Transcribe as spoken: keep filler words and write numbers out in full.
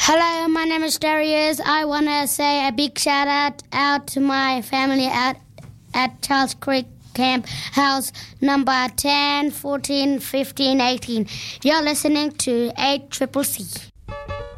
Hello, my name is Darius. I want to say a big shout out, out to my family at, at Charles Creek Camp House number ten, fourteen, fifteen, eighteen. You're listening to eight Triple C.